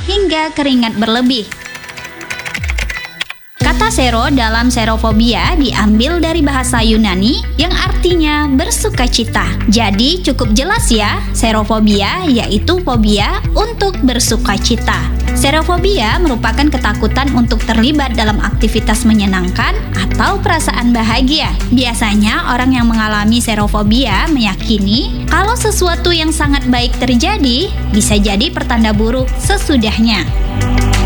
hingga keringat berlebih. Kata sero dalam serofobia diambil dari bahasa Yunani yang artinya bersukacita. Jadi cukup jelas ya, serofobia yaitu fobia untuk bersukacita. Serofobia merupakan ketakutan untuk terlibat dalam aktivitas menyenangkan atau perasaan bahagia. Biasanya orang yang mengalami serofobia meyakini kalau sesuatu yang sangat baik terjadi bisa jadi pertanda buruk sesudahnya.